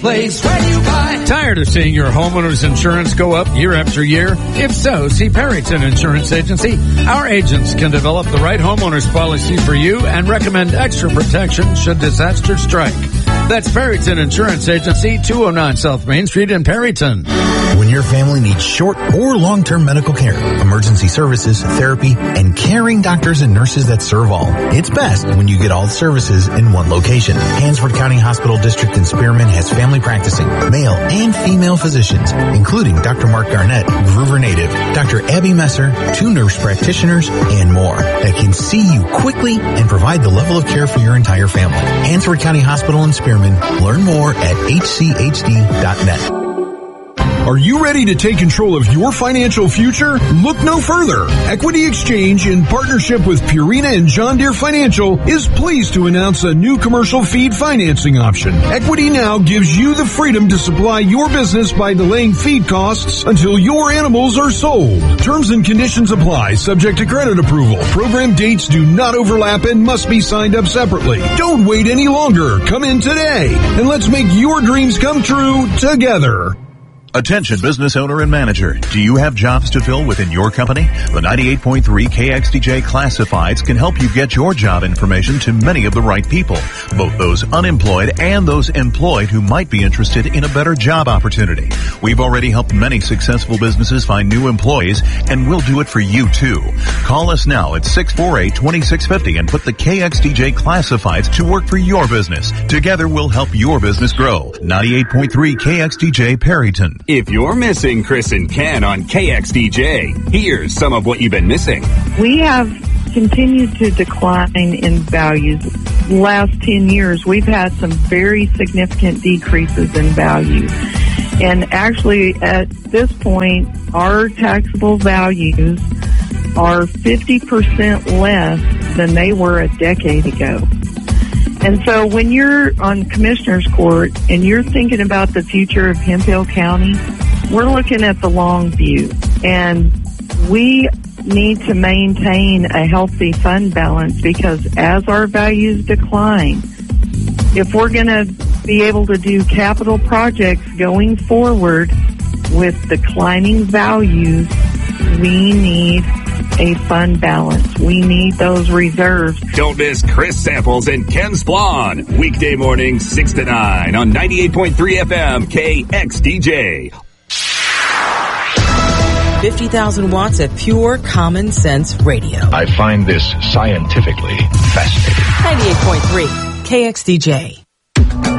place where you buy. Tired of seeing your homeowner's insurance go up year after year? If so, see Perryton Insurance Agency. Our agents can develop the right homeowner's policy for you and recommend extra protection should disaster strike. That's Perryton Insurance Agency, 209 South Main Street in Perryton. When your family needs short or long-term medical care, emergency services, therapy, and caring doctors and nurses that serve all, it's best when you get all the services in one location. Hansford County Hospital District in Spearman has family practicing, male and female physicians, including Dr. Mark Garnett, Groover native, Dr. Abby Messer, 2 nurse practitioners, and more that can see you quickly and provide the level of care for your entire family. Hansford County Hospital in Spearman. Learn more at hchd.net. Are you ready to take control of your financial future? Look no further. Equity Exchange, in partnership with Purina and John Deere Financial, is pleased to announce a new commercial feed financing option. Equity Now gives you the freedom to supply your business by delaying feed costs until your animals are sold. Terms and conditions apply, subject to credit approval. Program dates do not overlap and must be signed up separately. Don't wait any longer. Come in today and let's make your dreams come true together. Attention business owner and manager. Do you have jobs to fill within your company? The 98.3 KXDJ Classifieds can help you get your job information to many of the right people, both those unemployed and those employed who might be interested in a better job opportunity. We've already helped many successful businesses find new employees, and we'll do it for you too. Call us now at 648-2650 and put the KXDJ Classifieds to work for your business. Together we'll help your business grow. 98.3 KXDJ Perryton. If you're missing Chris and Ken on KXDJ, here's some of what you've been missing. We have continued to decline in values. The last 10 years, we've had some very significant decreases in value. And actually, at this point, our taxable values are 50% less than they were a decade ago. And so when you're on Commissioner's Court and you're thinking about the future of Hemphill County, we're looking at the long view. And we need to maintain a healthy fund balance because as our values decline, if we're going to be able to do capital projects going forward with declining values, we need a fund balance. We need those reserves. Don't miss Chris Samples and Ken Splon. Weekday morning, 6 to 9 on 98.3 FM KXDJ. 50,000 watts of pure common sense radio. I find this scientifically fascinating. 98.3 KXDJ.